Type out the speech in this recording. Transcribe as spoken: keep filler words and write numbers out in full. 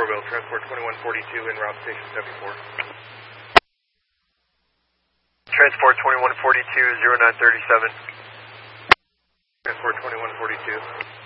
Wheel, Transport twenty-one forty-two en route Station seventy-four. Transport twenty-one forty-two, zero nine thirty-seven. Transport twenty-one forty-two.